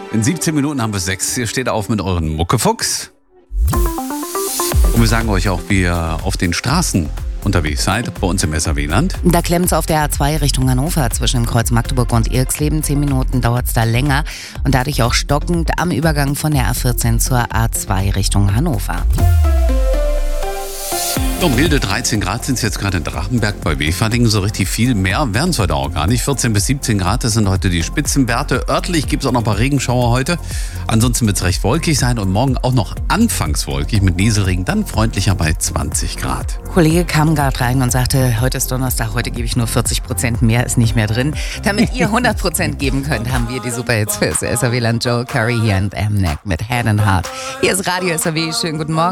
In 17 Minuten haben wir 6. Ihr steht auf mit euren Muckefuchs. Und wir sagen euch auch, wie ihr auf den Straßen unterwegs seid, bei uns im SAW-Land. Da klemmt es auf der A2 Richtung Hannover zwischen Kreuz Magdeburg und Irxleben. 10 Minuten dauert es da länger und dadurch auch stockend am Übergang von der A14 zur A2 Richtung Hannover. So, milde 13 Grad sind es jetzt gerade in Drachenberg bei Weferdingen. So richtig viel mehr werden es heute auch gar nicht. 14 bis 17 Grad, das sind heute die Spitzenwerte. Örtlich gibt es auch noch ein paar Regenschauer heute. Ansonsten wird es recht wolkig sein und morgen auch noch anfangs wolkig mit Nieselregen, dann freundlicher bei 20 Grad. Kollege kam gerade rein und sagte, heute ist Donnerstag, heute gebe ich nur 40%, mehr ist nicht mehr drin. Damit ihr 100% geben könnt, haben wir die Superhits fürs SAW-Land. Joel Curry hier und Mnek mit Head and Heart. Hier ist Radio SAW, schönen guten Morgen.